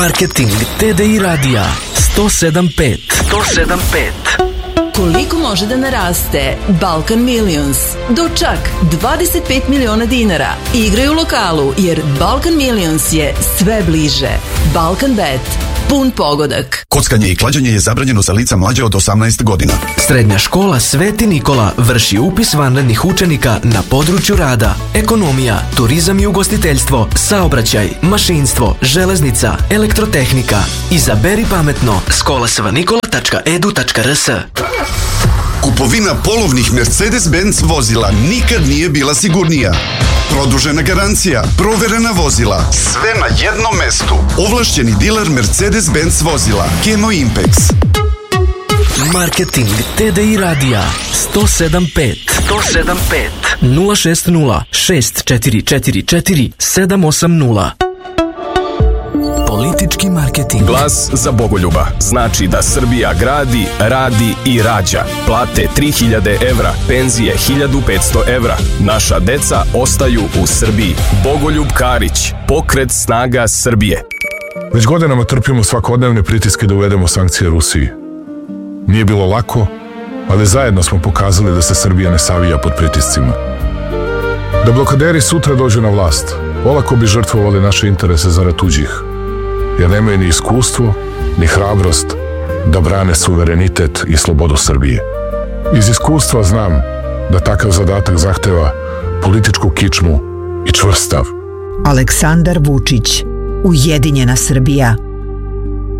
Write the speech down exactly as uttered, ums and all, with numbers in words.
Marketing T D I radija sto sedam pet. sto sedam pet. Koliko može da naraste Balkan Millions? Do čak dvadeset pet miliona dinara. Igraj u lokalu jer Balkan Millions je sve bliže. Balkan Bet. Pun pogodak. Kockanje i klađenje je zabranjeno za lica mlađe od osamnaest godina. Srednja škola Sveti Nikola vrši upis vanrednih učenika na području rada, ekonomija, turizam i ugostiteljstvo, saobraćaj, mašinstvo, železnica, elektrotehnika. Izaberi pametno. škola sv nikola tačka e d u tačka r s. Kupovina polovnih Mercedes-Benz vozila nikad nije bila sigurnija. Produžena garancija, proverena vozila, sve na jednom mestu. Ovlašćeni diler Mercedes-Benz vozila, Kemo Impex. Marketing T D I radija sto sedam pet. sto sedam pet. nula šest nula šest četiri četiri četiri sedam osam nula. Politički marketing. Glas za Bogoljuba znači da Srbija gradi, radi i rađa. Plate tri hiljade evra, penzije hiljadu petsto evra. Naša deca ostaju u Srbiji. Bogoljub Karić, pokret snaga Srbije. Već godinama trpimo svakodnevne pritiske da uvedemo sankcije Rusiji. Nije bilo lako, ali zajedno smo pokazali da se Srbija ne savija pod pritiscima. Da blokaderi sutra dođu na vlast, olako bi žrtvovali naše interese zarad tuđih, jer nemaju ni iskustvo, ni hrabrost da brane suverenitet i slobodu Srbije. Iz iskustva znam da takav zadatak zahteva političku kičmu i čvrst stav. Aleksandar Vučić, Ujedinjena Srbija.